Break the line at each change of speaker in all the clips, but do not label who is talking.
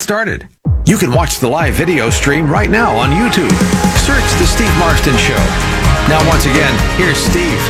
started. You can watch the live video stream right now on YouTube. Search The Steve Marston Show. Now, once again, here's Steve.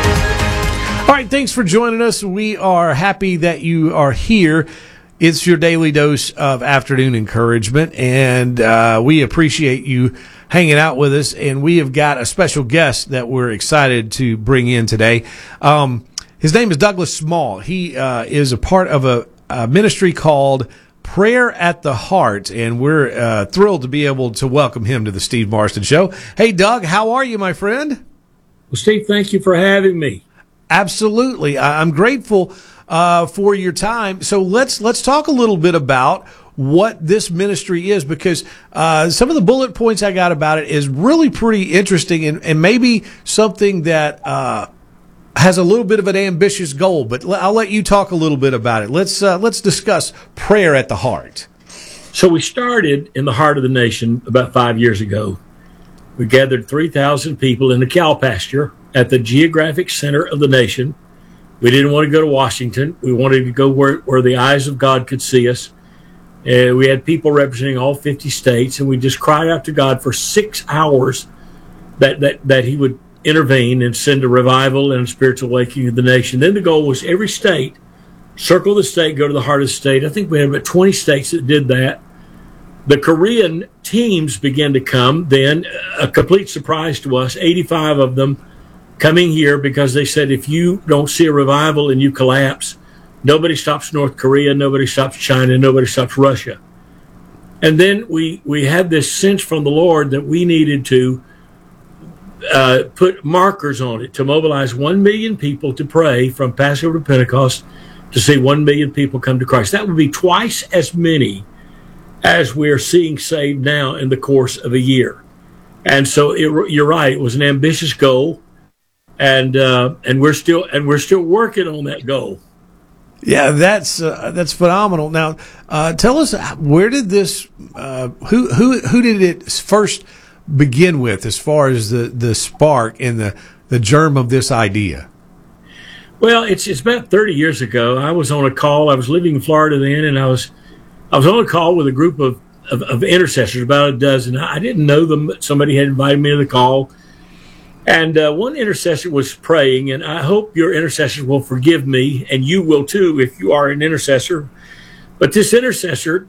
All right, thanks for joining us. We are happy that you are here. It's your daily dose of afternoon encouragement, and we appreciate you hanging out with us. And we have got a special guest that we're excited to bring in today. His name is Douglas Small. He is a part of a ministry called Prayer at the Heart, and we're thrilled to be able to welcome him to the Steve Marston Show. Hey, Doug, how are you, my friend?
Well, Steve, thank you for having me.
Absolutely. I'm grateful for your time. So let's talk a little bit about what this ministry is, because some of the bullet points I got about it is really pretty interesting, and maybe something that has a little bit of an ambitious goal, but I'll let you talk a little bit about it. Let's discuss Prayer at the Heart.
So we started in the heart of the nation about 5 years ago. We gathered 3,000 people in the cow pasture at the geographic center of the nation. We didn't want to go to Washington. We wanted to go where the eyes of God could see us. We had people representing all 50 states, and we just cried out to God for 6 hours that he would intervene and send a revival and a spiritual awakening of the nation. Then the goal was every state, circle the state, go to the heart of the state. I think we had about 20 states that did that. The Korean teams began to come then, a complete surprise to us, 85 of them coming here because they said, if you don't see a revival and you collapse, nobody stops North Korea, nobody stops China, nobody stops Russia. And then we had this sense from the Lord that we needed to put markers on it to mobilize 1 million people to pray from Passover to Pentecost to see 1 million people come to Christ. That would be twice as many as we're seeing saved now in the course of a year. And so you're right, it was an ambitious goal, and we're still working on that goal.
Yeah, that's phenomenal. Now, tell us, where did this who did it first begin with, as far as the spark and the germ of this idea?
Well, it's about 30 years ago. I was on a call. I was living in Florida then, and I was on a call with a group of intercessors, about a dozen. I didn't know them, but somebody had invited me to the call. And one intercessor was praying, and I hope your intercessors will forgive me, and you will too if you are an intercessor. But this intercessors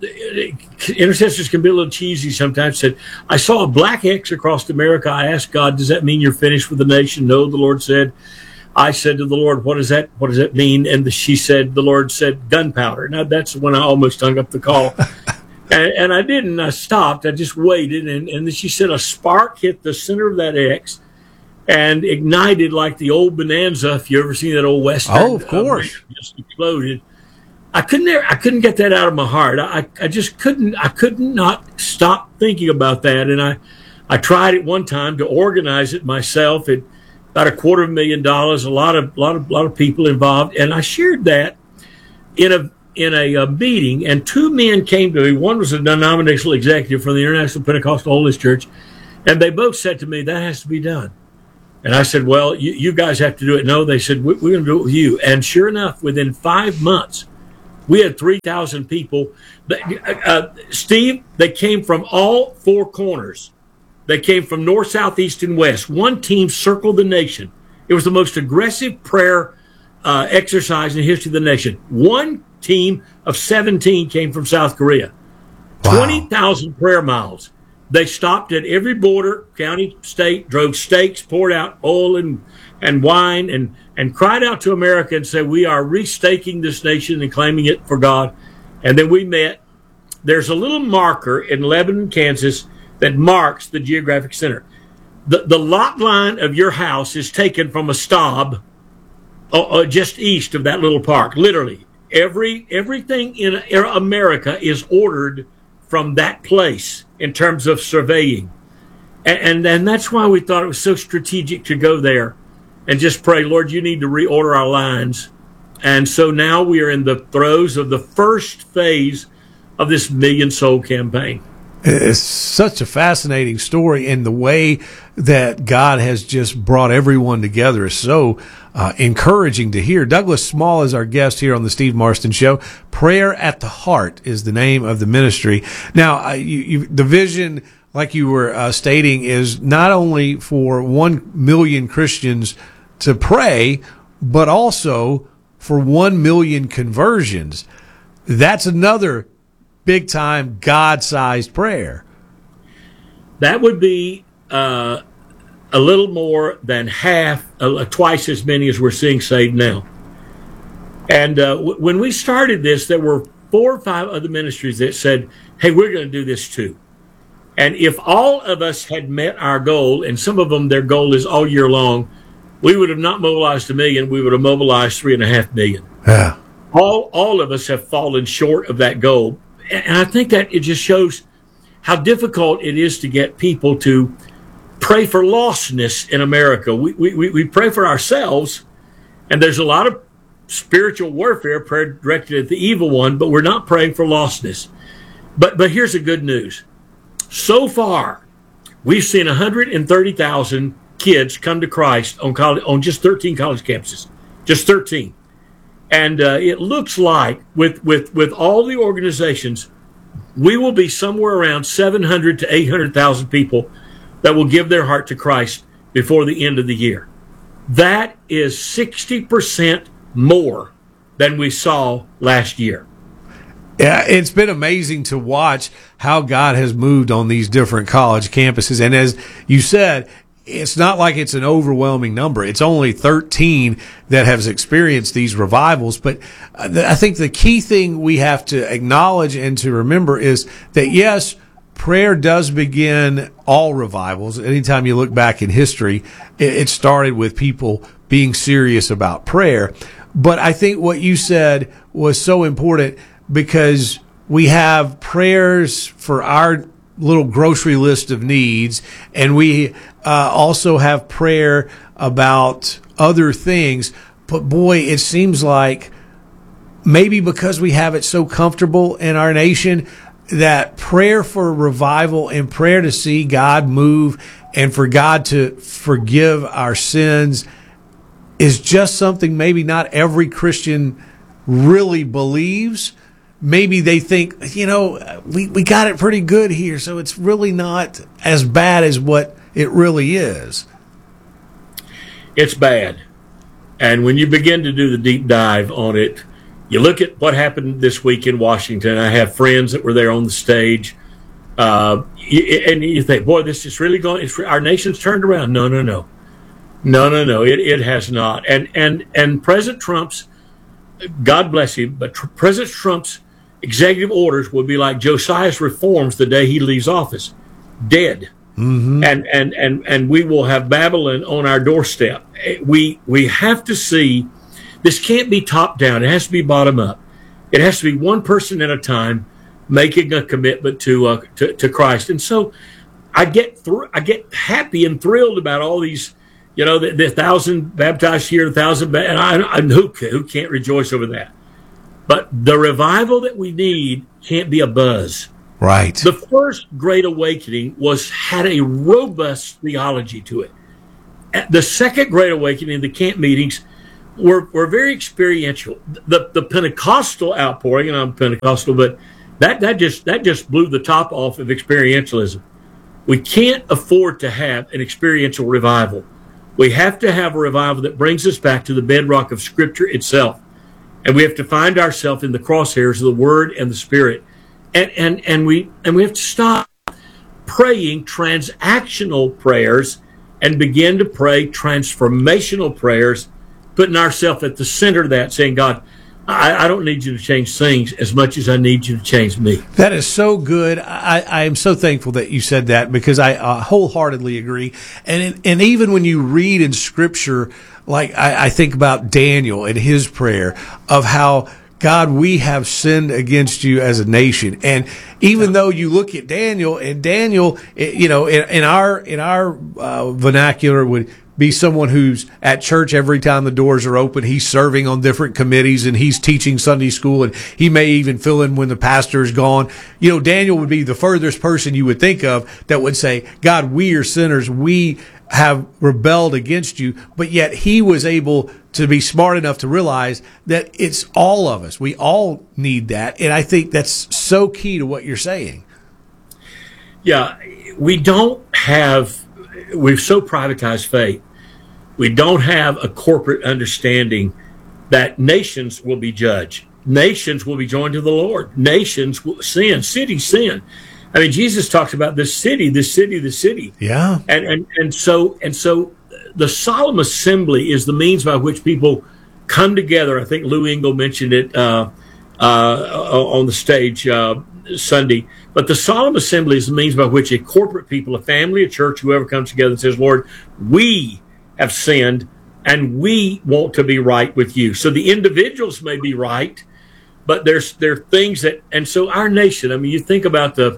can be a little cheesy sometimes, said, I saw a black X across America. I asked God, does that mean you're finished with the nation? No, the Lord said. I said to the Lord, what does that mean? And the Lord said, gunpowder. Now, that's when I almost hung up the call. and I didn't. I stopped. I just waited. And then she said a spark hit the center of that X and ignited like the old Bonanza. If you ever seen that old Western.
Oh, of course.
Just exploded. I couldn't get that out of my heart. I just couldn't. I could not stop thinking about that. And I tried at one time to organize it myself. It about $250,000. A lot of people involved, and I shared that in a meeting. And 2 men came to me. One was a denominational executive from the International Pentecostal Holiness Church, and they both said to me, "That has to be done." And I said, "Well, you guys have to do it." No, they said, "We're going to do it with you." And sure enough, within 5 months, we had 3,000 people. Steve, they came from all 4 corners. They came from north, south, east, and west. One team circled the nation. It was the most aggressive prayer exercise in the history of the nation. One team of 17 came from South Korea. Wow. 20,000 prayer miles. They stopped at every border, county, state, drove steaks, poured out oil and wine, and cried out to America and said, we are restaking this nation and claiming it for God. And then we met. There's a little marker in Lebanon, Kansas, that marks the geographic center. The lot line of your house is taken from a stub just east of that little park. Literally, everything in America is ordered from that place in terms of surveying. And that's why we thought it was so strategic to go there and just pray, Lord, you need to reorder our lines. And so now we are in the throes of the first phase of this million soul campaign.
It's such a fascinating story, and the way that God has just brought everyone together is so encouraging to hear. Douglas Small is our guest here on the Steve Marston Show. Prayer at the Heart is the name of the ministry. Now, the vision, like you were stating, is not only for 1 million Christians to pray, but also for 1 million conversions. That's another big-time God-sized prayer.
That would be a little more than half, twice as many as we're seeing saved now. And when we started this, there were 4 or 5 other ministries that said, hey, we're going to do this too. And if all of us had met our goal, and some of them, their goal is all year long, we would have not mobilized 1 million, we would have mobilized 3.5 million.
Yeah.
All of us have fallen short of that goal. And I think that it just shows how difficult it is to get people to pray for lostness in America. We pray for ourselves, and there's a lot of spiritual warfare, prayer directed at the evil one, but we're not praying for lostness. But here's the good news. So far, we've seen 130,000 kids come to Christ on just 13 college campuses, just 13. And it looks like with all the organizations, we will be somewhere around 700 to 800,000 people that will give their heart to Christ before the end of the year. That is 60% more than we saw last year.
Yeah, it's been amazing to watch how God has moved on these different college campuses. And as you said, it's not like it's an overwhelming number. It's only 13 that has experienced these revivals. But I think the key thing we have to acknowledge and to remember is that, yes, prayer does begin all revivals. Anytime you look back in history, it started with people being serious about prayer. But I think what you said was so important, because we have prayers for our little grocery list of needs, and we also have prayer about other things. But boy, it seems like maybe because we have it so comfortable in our nation, that prayer for revival and prayer to see God move and for God to forgive our sins is just something maybe not every Christian really believes. Maybe they think, we got it pretty good here, so it's really not as bad as what it really is.
It's bad. And when you begin to do the deep dive on it, you look at what happened this week in Washington. I have friends that were there on the stage. And you think, boy, this is really going, our nation's turned around. No. It has not. And President Trump's, God bless him, but President Trump's executive orders will be like Josiah's reforms the day he leaves office, dead. Mm-hmm. And we will have Babylon on our doorstep. We have to see, this can't be top down. It has to be bottom up. It has to be one person at a time making a commitment to Christ. And so I get happy and thrilled about all these, the 1,000 baptized here, 1,000, and who can't rejoice over that? But the revival that we need can't be a buzz.
Right.
The first Great Awakening had a robust theology to it. The second Great Awakening, the camp meetings, were very experiential. The Pentecostal outpouring, and I'm Pentecostal, but that just blew the top off of experientialism. We can't afford to have an experiential revival. We have to have a revival that brings us back to the bedrock of Scripture itself. And we have to find ourselves in the crosshairs of the Word and the Spirit. And we have to stop praying transactional prayers and begin to pray transformational prayers, putting ourselves at the center of that, saying, God, I don't need you to change things as much as I need you to change me.
That is so good. I am so thankful that you said that, because I wholeheartedly agree. And even when you read in Scripture, like I think about Daniel and his prayer of how, God, we have sinned against you as a nation. And even though you look at Daniel, and Daniel, in our vernacular would be someone who's at church every time the doors are open. He's serving on different committees, and he's teaching Sunday school, and he may even fill in when the pastor is gone. You know, Daniel would be the furthest person you would think of that would say, God, we are sinners. We have rebelled against you. But yet he was able to be smart enough to realize that it's all of us. We all need that. And I think that's so key to what you're saying.
Yeah, we've so privatized faith. We don't have a corporate understanding that nations will be judged. Nations will be joined to the Lord. Nations will sin, cities sin. I mean, Jesus talks about this city.
Yeah.
And so the solemn assembly is the means by which people come together. I think Lou Engle mentioned it on the stage Sunday. But the solemn assembly is the means by which a corporate people, a family, a church, whoever comes together and says, Lord, we have sinned and we want to be right with you. So the individuals may be right, but there are things that, and so our nation, I mean, you think about the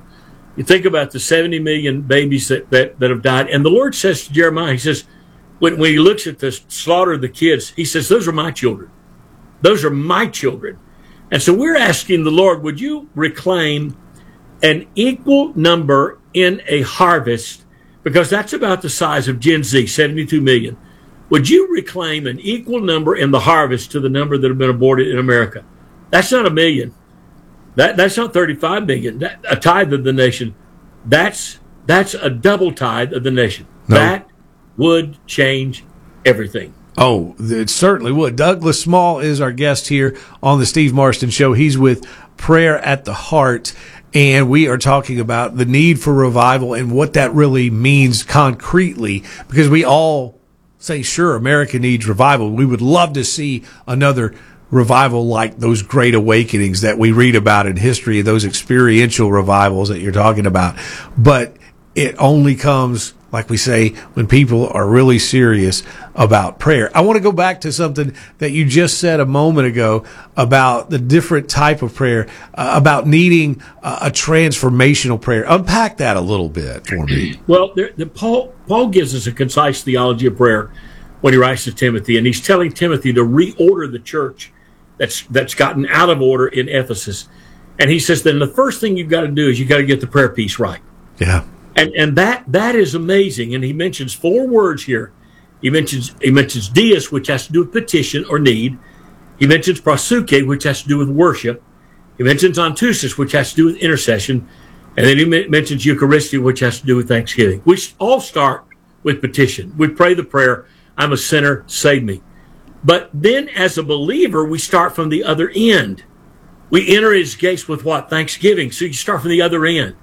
70 million babies that have died. And the Lord says to Jeremiah, he says, when he looks at the slaughter of the kids, he says, those are my children. Those are my children. And so we're asking the Lord, would you reclaim an equal number in a harvest, because that's about the size of Gen Z, 72 million. Would you reclaim an equal number in the harvest to the number that have been aborted in America? That's not a million. That's not 35 million, a tithe of the nation. That's a double tithe of the nation.
No.
That would change everything.
Oh, it certainly would. Douglas Small is our guest here on the Steve Marston Show. He's with Prayer at the Heart, and we are talking about the need for revival and what that really means concretely, because we all say, sure, America needs revival. We would love to see another revival like those great awakenings that we read about in history, those experiential revivals that you're talking about. But it only comes, like we say, when people are really serious about prayer. I want to go back to something that you just said a moment ago about the different type of prayer, about needing a transformational prayer. Unpack that a little bit for me.
Well, Paul gives us a concise theology of prayer when he writes to Timothy, and he's telling Timothy to reorder the church that's gotten out of order in Ephesus. And he says, then the first thing you've got to do is you've got to get the prayer piece right.
Yeah.
And that is amazing. And he mentions 4 words here. He mentions dias, which has to do with petition or need. He mentions prosuke, which has to do with worship. He mentions antusis, which has to do with intercession. And then he mentions Eucharistia, which has to do with thanksgiving. We all start with petition. We pray the prayer, I'm a sinner, save me. But then as a believer, we start from the other end. We enter his gates with what? Thanksgiving. So you start from the other end.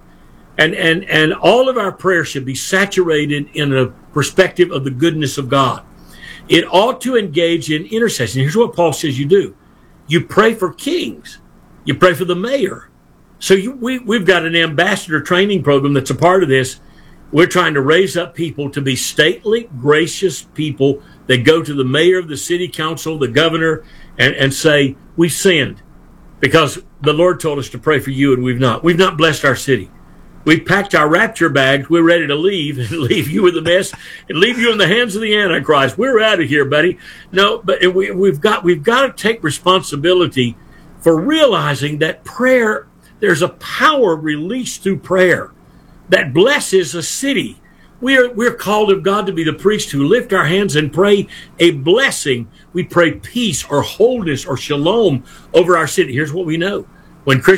And all of our prayers should be saturated in a perspective of the goodness of God. It ought to engage in intercession. Here's what Paul says you do. You pray for kings. You pray for the mayor. So we've got an ambassador training program that's a part of this. We're trying to raise up people to be stately, gracious people that go to the mayor of the city council, the governor, and say, we've sinned because the Lord told us to pray for you and we've not. We've not blessed our city. We've packed our rapture bags. We're ready to leave and leave you with the mess and leave you in the hands of the Antichrist. We're out of here, buddy. No, but we've got to take responsibility for realizing that prayer, there's a power released through prayer that blesses a city. We're called of God to be the priests who lift our hands and pray a blessing. We pray peace or wholeness or shalom over our city. Here's what we know. When Christians